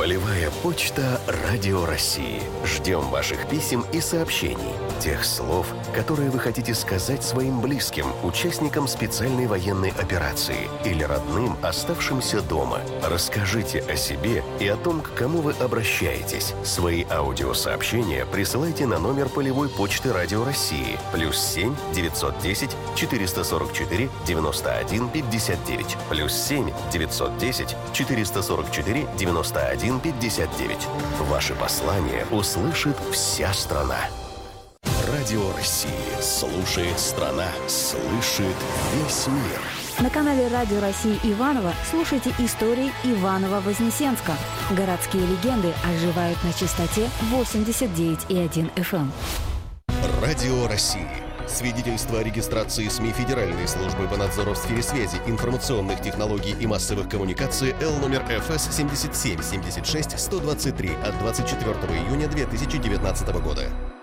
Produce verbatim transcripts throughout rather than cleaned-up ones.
Полевая почта Радио России. Ждем ваших писем и сообщений. Тех слов, которые вы хотите сказать своим близким, участникам специальной военной операции или родным, оставшимся дома. Расскажите о себе и о том, к кому вы обращаетесь. Свои аудиосообщения присылайте на номер полевой почты Радио России. Плюс семь девятьсот десять четыреста сорок четыре девяносто один пятьдесят девять. Плюс семь девятьсот десять четыреста сорок четыре девяносто один пятьдесят девять. Ваши послания услышит вся страна. Радио России слушает страна, слышит весь мир. На канале Радио России Иваново слушайте истории Иваново-Вознесенска. Городские легенды оживают на частоте восемьдесят девять и один эф эм. Радио России. Свидетельство о регистрации СМИ Федеральной службы по надзору в сфере связи, информационных технологий и массовых коммуникаций Л номер эф эс семьдесят семь семьдесят шесть сто двадцать три от двадцать четвёртого июня две тысячи девятнадцатого года.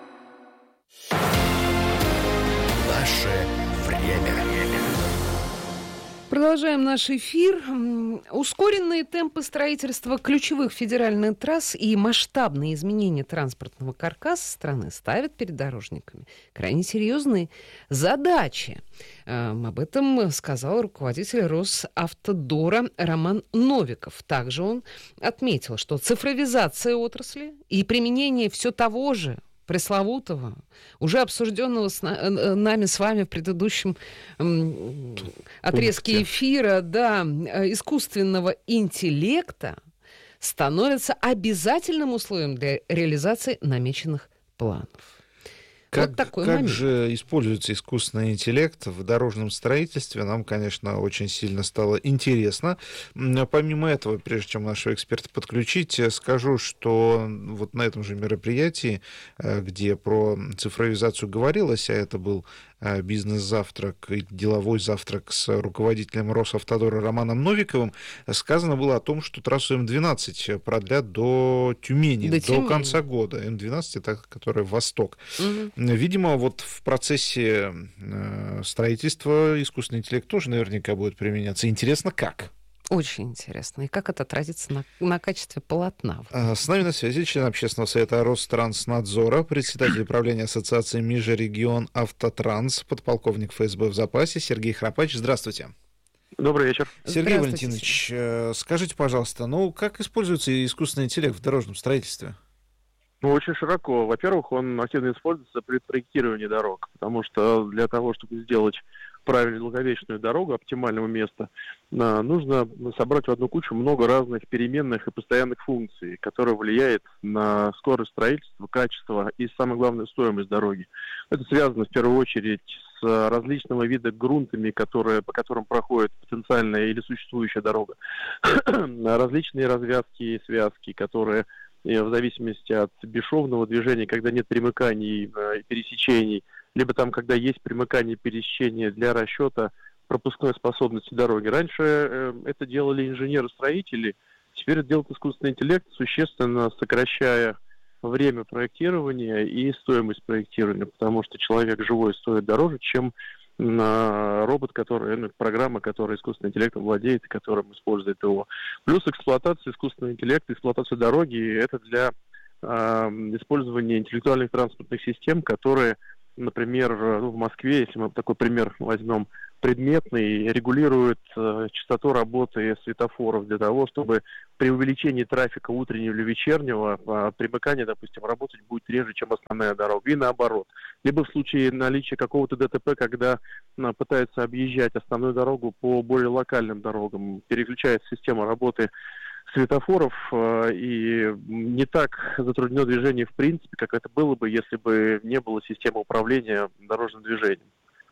Наше время. Продолжаем наш эфир. Ускоренные темпы строительства ключевых федеральных трасс и масштабные изменения транспортного каркаса страны ставят перед дорожниками крайне серьезные задачи. Об этом сказал руководитель Росавтодора Роман Новиков. Также он отметил, что цифровизация отрасли и применение все того же пресловутого, уже обсужденного с на, нами с вами в предыдущем м, отрезке эфира, да, искусственного интеллекта становится обязательным условием для реализации намеченных планов. Как, вот такой как момент. же используется искусственный интеллект в дорожном строительстве, нам, конечно, очень сильно стало интересно. Помимо этого, прежде чем нашего эксперта подключить, скажу, что вот на этом же мероприятии, где про цифровизацию говорилось, а это был бизнес-завтрак и деловой завтрак с руководителем Росавтодора Романом Новиковым, сказано было о том, что трассу М двенадцать продлят до Тюмени, до, до конца года. М двенадцать — это которая восток. Угу. Видимо, вот в процессе строительства искусственный интеллект тоже наверняка будет применяться. Интересно, как? Очень интересно. И как это отразится на, на качестве полотна? С нами на связи член общественного совета Ространснадзора, председатель правления ассоциации Межрегион Автотранс, подполковник эф эс бэ в запасе Сергей Храпач. Здравствуйте. Добрый вечер. Сергей Валентинович, скажите, пожалуйста, ну как используется искусственный интеллект в дорожном строительстве? Ну, очень широко. Во-первых, он активно используется при проектировании дорог, потому что для того, чтобы сделать правильную долговечную дорогу оптимального места, нужно собрать в одну кучу много разных переменных и постоянных функций, которые влияют на скорость строительства, качество и, самое главное, стоимость дороги. Это связано в первую очередь с различного вида грунтами, которые, по которым проходит потенциальная или существующая дорога. Различные развязки и связки, которые в зависимости от бесшовного движения, когда нет примыканий и пересечений, либо там, когда есть примыкание и пересечения для расчета пропускной способности дороги. Раньше э, это делали инженеры-строители, теперь это делает искусственный интеллект, существенно сокращая время проектирования и стоимость проектирования, потому что человек живой стоит дороже, чем э, робот, который, ну, программа, которая искусственным интеллектом владеет и которым использует его. Плюс эксплуатация искусственного интеллекта, эксплуатация дороги, это для э, использования интеллектуальных транспортных систем, которые, например, в Москве, если мы такой пример возьмем, предметный, регулирует э, частоту работы светофоров для того, чтобы при увеличении трафика утреннего или вечернего э, примыкание, допустим, работать будет реже, чем основная дорога, и наоборот. Либо в случае наличия какого-то ДТП, когда э, пытаются объезжать основную дорогу по более локальным дорогам, переключается система работы светофоров, э, и не так затруднено движение в принципе, как это было бы, если бы не было системы управления дорожным движением.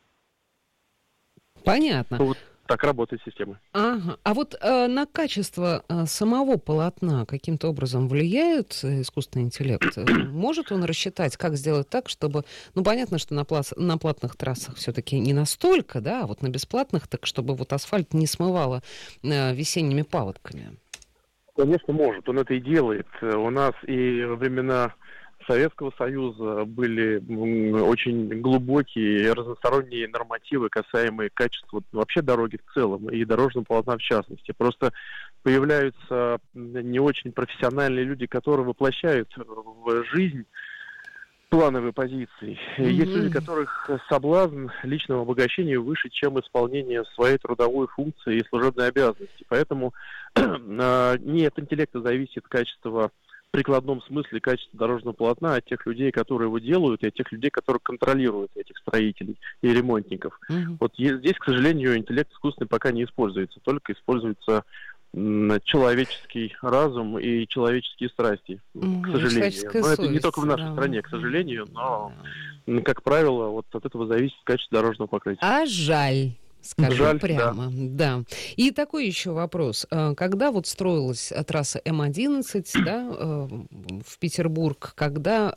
Понятно. Вот так работает система. Ага. А вот э, на качество э, самого полотна каким-то образом влияет э, искусственный интеллект? Может он рассчитать, как сделать так, чтобы... Ну, понятно, что на, плац... на платных трассах все-таки не настолько, да, а вот на бесплатных, так чтобы вот асфальт не смывало э, весенними паводками. Конечно, может. Он это и делает. У нас и во времена Советского Союза были очень глубокие разносторонние нормативы, касаемые качества вообще дороги в целом и дорожного полотна в частности. Просто появляются не очень профессиональные люди, которые воплощают в жизнь плановые позиции. Mm-hmm. Есть люди, у которых соблазн личного обогащения выше, чем исполнение своей трудовой функции и служебной обязанности. Поэтому не от интеллекта зависит качество, в прикладном смысле, качество дорожного полотна, от тех людей, которые его делают, и от тех людей, которые контролируют этих строителей и ремонтников. Mm-hmm. Вот здесь, к сожалению, интеллект искусственный пока не используется, только используется человеческий разум и человеческие страсти, mm-hmm. к сожалению. Но это не только в нашей да. стране, к сожалению, но, как правило, вот от этого зависит качество дорожного покрытия. А жаль. Скажу Жаль, прямо, да. да. И такой еще вопрос. Когда вот строилась трасса эм одиннадцать, да, в Петербург, когда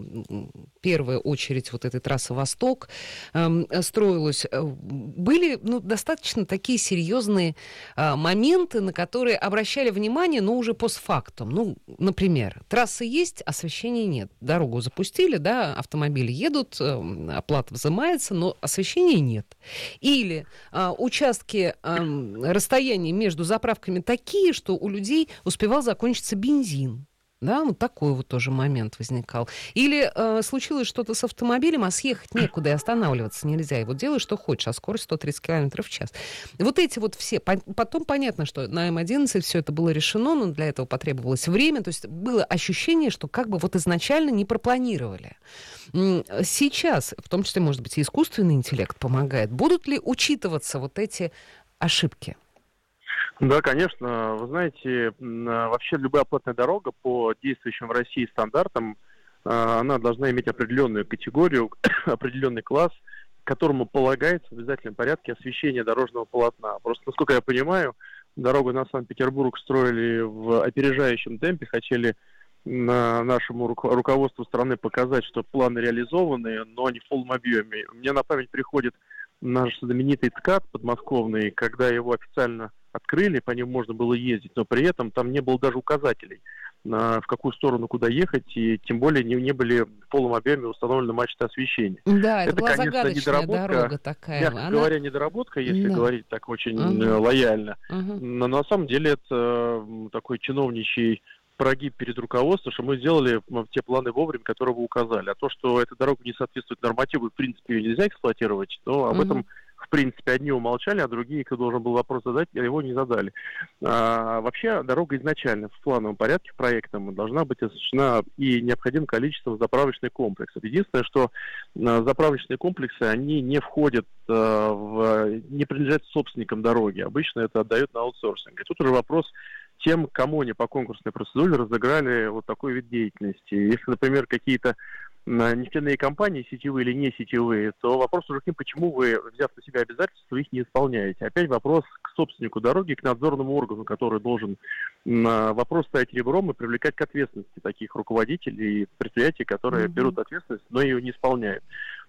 первая очередь вот этой трассы «Восток» строилась, были ну, достаточно такие серьезные моменты, на которые обращали внимание, но уже постфактум. Ну, например, трасса есть, освещения нет. Дорогу запустили, да, автомобили едут, оплата взимается, но освещения нет. Или А, участки, а, расстояния между заправками такие, что у людей успевал закончиться бензин. Да, вот такой вот тоже момент возникал. Или э, случилось что-то с автомобилем, а съехать некуда и останавливаться нельзя. И вот делай, что хочешь, а скорость сто тридцать километров в час. Вот эти вот все. Потом понятно, что на эм одиннадцать все это было решено, но для этого потребовалось время. То есть было ощущение, что как бы вот изначально не пропланировали. Сейчас, в том числе, может быть, и искусственный интеллект помогает. Будут ли учитываться вот эти ошибки? Да, конечно. Вы знаете, вообще любая платная дорога по действующим в России стандартам, она должна иметь определенную категорию, определенный класс, которому полагается в обязательном порядке освещение дорожного полотна. Просто, насколько я понимаю, дорогу на Санкт-Петербург строили в опережающем темпе, хотели нашему руководству страны показать, что планы реализованы, но не в полном объеме. Мне на память приходит наш знаменитый ТКАТ подмосковный, когда его официально открыли, по ним можно было ездить, но при этом там не было даже указателей, на, в какую сторону куда ехать, и тем более не, не были в полном объеме установлены мачты освещения. Да, это, это была конечно, загадочная дорога такая. Мягко Она... говоря, недоработка, если да. говорить так очень uh-huh. лояльно. Uh-huh. Но на самом деле это такой чиновничий прогиб перед руководством, что мы сделали те планы вовремя, которые вы указали. А то, что эта дорога не соответствует нормативу, в принципе, ее нельзя эксплуатировать, то об uh-huh. этом, в принципе, одни умолчали, а другие, кто должен был вопрос задать, его не задали. А, вообще, дорога изначально в плановом порядке, проектом, должна быть осуществлена и необходимым количеством заправочных комплексов. Единственное, что а, заправочные комплексы, они не входят, а, в, не принадлежат собственникам дороги. Обычно это отдают на аутсорсинг. И тут уже вопрос тем, кому они по конкурсной процедуре разыграли вот такой вид деятельности. Если, например, какие-то нефтяные компании, сетевые или не сетевые, то вопрос уже к ним, почему вы, взяв на себя обязательства, их не исполняете. Опять вопрос к собственнику дороги, к надзорному органу, который должен на вопрос ставить ребром и привлекать к ответственности таких руководителей и предприятий, которые mm-hmm. берут ответственность, но ее не исполняют.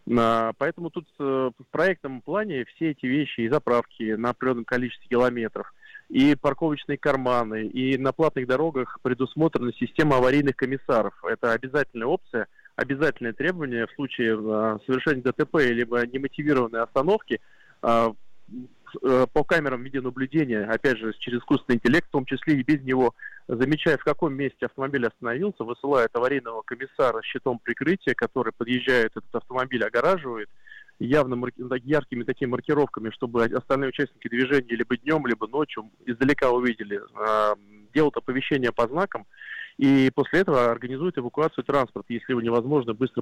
Поэтому тут в проектном плане все эти вещи и заправки на определенном количестве километров, и парковочные карманы, и на платных дорогах предусмотрена система аварийных комиссаров. Это обязательная опция, обязательное требование в случае э, совершения ДТП либо немотивированной остановки э, э, по камерам видеонаблюдения, опять же, через искусственный интеллект, в том числе и без него, замечая, в каком месте автомобиль остановился, высылает аварийного комиссара с щитом прикрытия, который подъезжает, этот автомобиль огораживает, явно марки... яркими такими маркировками, чтобы остальные участники движения либо днем, либо ночью издалека увидели, э, делают оповещение по знакам, и после этого организуют эвакуацию транспорта, если его невозможно быстро